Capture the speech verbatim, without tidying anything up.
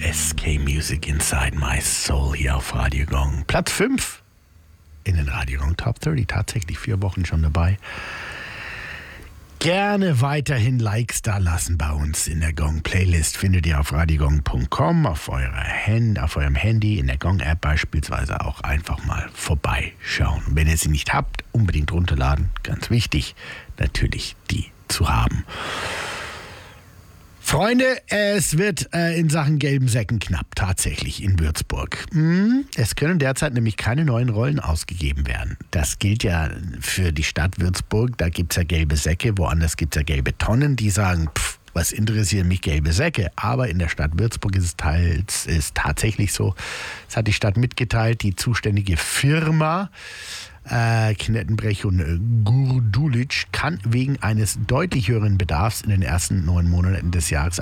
S K Music Inside My Soul hier auf Radio Gong. Platz fünf in den Radio Gong Top dreißig, tatsächlich vier Wochen schon dabei. Gerne weiterhin Likes da lassen bei uns in der Gong-Playlist. Findet ihr auf radiogong punkt com, auf, eurer Hand, auf eurem Handy, in der Gong-App beispielsweise auch einfach mal vorbeischauen. Wenn ihr sie nicht habt, unbedingt runterladen. Ganz wichtig, natürlich die zu haben. Freunde, es wird äh, in Sachen gelben Säcken knapp, tatsächlich in Würzburg. Hm, es können derzeit nämlich keine neuen Rollen ausgegeben werden. Das gilt ja für die Stadt Würzburg, da gibt es ja gelbe Säcke, woanders gibt es ja gelbe Tonnen, die sagen, pff, was interessieren mich gelbe Säcke? Aber in der Stadt Würzburg ist es teils, ist tatsächlich so, das hat die Stadt mitgeteilt, die zuständige Firma Äh, Knettenbrech und äh, Gurdulic kann wegen eines deutlich höheren Bedarfs in den ersten neun Monaten des Jahres